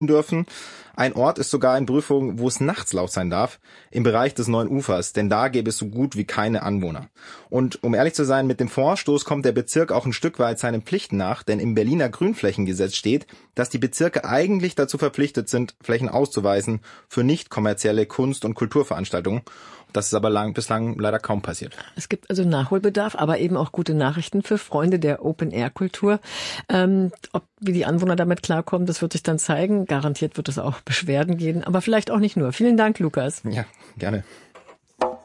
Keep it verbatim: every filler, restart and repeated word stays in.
dürfen. Ein Ort ist sogar in Prüfung, wo es nachts laut sein darf, im Bereich des Neuen Ufers, denn da gäbe es so gut wie keine Anwohner. Und um ehrlich zu sein, mit dem Vorstoß kommt der Bezirk auch ein Stück weit seinen Pflichten nach, denn im Berliner Grünflächengesetz steht, dass die Bezirke eigentlich dazu verpflichtet sind, Flächen auszuweisen für nicht kommerzielle Kunst- und Kulturveranstaltungen. Das ist aber lang, bislang leider kaum passiert. Es gibt also Nachholbedarf, aber eben auch gute Nachrichten für Freunde der Open-Air-Kultur. Ähm, ob wie die Anwohner damit klarkommen, das wird sich dann zeigen. Garantiert wird es auch Beschwerden geben, aber vielleicht auch nicht nur. Vielen Dank, Lukas. Ja, gerne.